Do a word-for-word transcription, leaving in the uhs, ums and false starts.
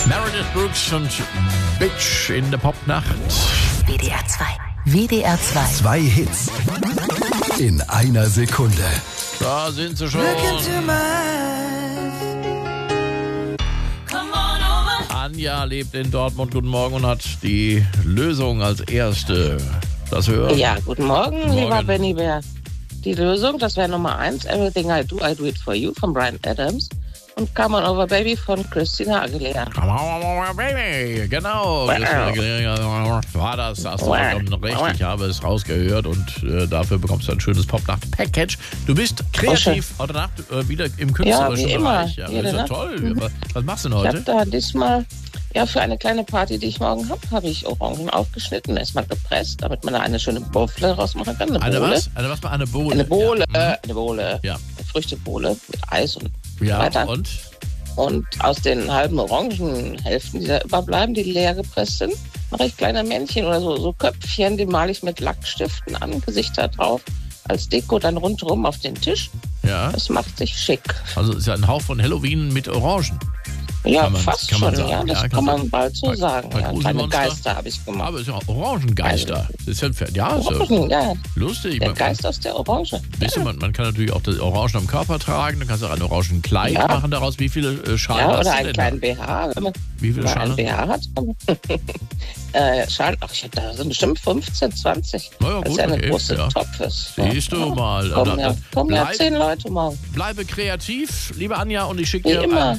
Meredith Brooks und Bitch in der Popnacht. W D R zwei. W D R zwei. Zwei Hits in einer Sekunde. Da sind sie schon. Anja lebt in Dortmund. Guten Morgen und hat die Lösung als erste. Das hören. Ja, guten Morgen, Morgen. lieber Benny Bär. Die Lösung, das wäre Nummer eins, Everything I Do, I Do It For You von Bryan Adams. Und Come On Over Baby von Christina Aguilera. Come on over, baby. Genau. War das, hast du vollkommen recht. Ich habe es rausgehört und äh, dafür bekommst du ein schönes Popnacht-Package. Du bist kreativ heute Nacht äh, wieder im künstlerischen ja, wie Bereich. Immer. Ja, das ist ja toll. Mhm. Was machst du denn heute? Ich habe da diesmal, ja, für eine kleine Party, die ich morgen habe, habe ich Orangen aufgeschnitten, erstmal gepresst, damit man da eine schöne Bowle rausmachen kann. Eine, eine Bowle. was? Eine was? Eine Bowle. Eine Bowle, ja. äh, eine Bowle. Ja. Eine Früchtebowle mit Eis und ja, weiter. Und? Und aus den halben Orangenhälften, die da überbleiben, die leer gepresst sind, mache ich kleine Männchen oder so, so Köpfchen, die male ich mit Lackstiften an, Gesichter drauf, als Deko dann rundherum auf den Tisch. Ja. Das macht sich schick. Also ist ja ein Hauch von Halloween mit Orangen. Ja, kann man, fast kann man schon, sagen. ja, das ja, kann man sein. bald so bei, sagen. Bei Ja, kleine Geister habe ich gemacht. Aber es ist ja Orangengeister. Das ist ja, ja, ist ja Orangen, ja, lustig. der Man, Geist aus der Orange. Weißt du, man, man kann natürlich auch das Orangen am Körper tragen, dann kannst du auch ein Orangenkleid Ja. machen daraus. Wie viele äh, Schalen Ja, hast oder du einen denn kleinen da? B H, wenn man, Wie viele wenn man Schalen? einen B H hat. äh, Schalen, ach, ich hab da sind bestimmt fünfzehn, zwanzig. Na ja, Weil es gut, ja eine okay, große ja. Topf ist. Siehst du ja. mal. Kommen Da- ja, da- kommen ja bleib- zehn Leute morgen. Bleibe kreativ, liebe Anja, und ich schicke Wie dir immer. ein